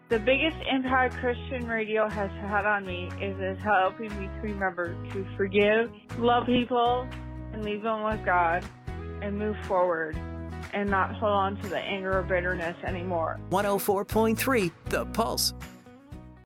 The biggest impact Christian radio has had on me is helping me to remember to forgive, love people, and leave them with God, and move forward, and not hold on to the anger or bitterness anymore. 104.3 The Pulse.